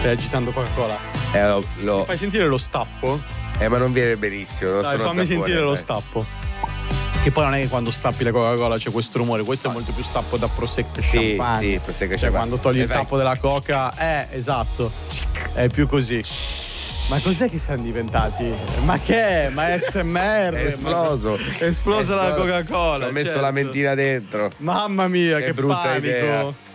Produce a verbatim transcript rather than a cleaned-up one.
Stai agitando Coca-Cola. Eh, lo, lo... Mi fai sentire lo stappo? Eh, ma non viene benissimo. Non Dai, sono fammi zappone, sentire lo dai. stappo. Che poi non è che quando stappi la Coca-Cola c'è questo rumore, questo è molto più stappo da prosecco e Sì, champagne. sì, prosecco e Cioè champagne. quando togli Eh, il vai. tappo della Coca, eh, esatto. È più così. Ma cos'è che siamo diventati? Ma che è? Ma è S M R? È esploso. Ma... È esplosa la Coca-Cola. Ho messo certo. la mentina dentro. Mamma mia, che, Che brutta panico. idea.